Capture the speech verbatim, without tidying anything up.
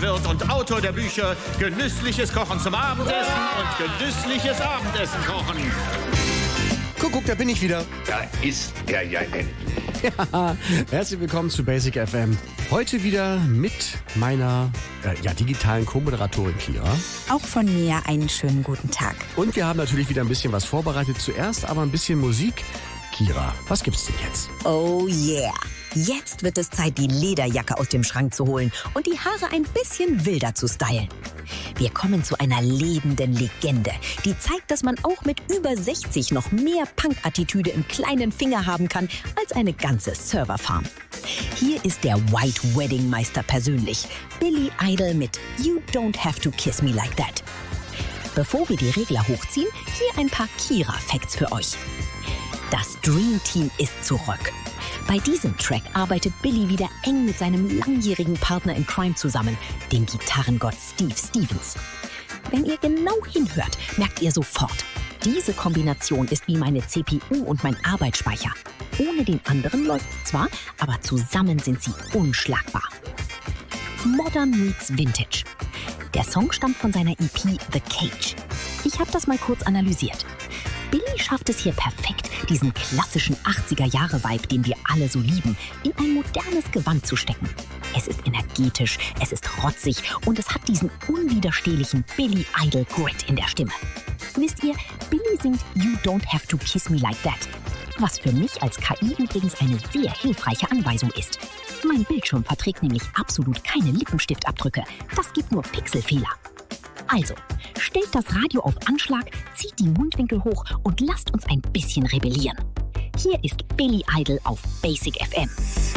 Gastwirt und Autor der Bücher Genüssliches Kochen zum Abendessen und Genüssliches Abendessen kochen. Kuckuck, da bin ich wieder. Da ist er ja endlich. Ja, herzlich willkommen zu Basic F M. Heute wieder mit meiner äh, ja, digitalen Co-Moderatorin Kira. Auch von mir einen schönen guten Tag. Und wir haben natürlich wieder ein bisschen was vorbereitet. Zuerst aber ein bisschen Musik. Kira, was gibt's denn jetzt? Oh yeah! Jetzt wird es Zeit, die Lederjacke aus dem Schrank zu holen und die Haare ein bisschen wilder zu stylen. Wir kommen zu einer lebenden Legende, die zeigt, dass man auch mit über sechzig noch mehr Punk-Attitüde im kleinen Finger haben kann als eine ganze Serverfarm. Hier ist der White Wedding Meister persönlich, Billy Idol mit You Don't Have to Kiss Me Like That. Bevor wir die Regler hochziehen, hier ein paar Kira-Facts für euch. Das Dream Team ist zurück. Bei diesem Track arbeitet Billy wieder eng mit seinem langjährigen Partner in Crime zusammen, dem Gitarrengott Steve Stevens. Wenn ihr genau hinhört, merkt ihr sofort, diese Kombination ist wie meine C P U und mein Arbeitsspeicher. Ohne den anderen läuft es zwar, aber zusammen sind sie unschlagbar. Modern meets Vintage. Der Song stammt von seiner E P The Cage. Ich habe das mal kurz analysiert. Billy schafft es hier perfekt, diesen klassischen achtziger-Jahre-Vibe, den wir alle so lieben, in ein modernes Gewand zu stecken. Es ist energetisch, es ist rotzig und es hat diesen unwiderstehlichen Billy Idol Grit in der Stimme. Wisst ihr, Billy singt You Don't Have to Kiss Me Like That, was für mich als K I übrigens eine sehr hilfreiche Anweisung ist. Mein Bildschirm verträgt nämlich absolut keine Lippenstiftabdrücke, das gibt nur Pixelfehler. Also, stellt das Radio auf Anschlag, zieht die Mundwinkel hoch und lasst uns ein bisschen rebellieren. Hier ist Billy Idol auf Basic F M.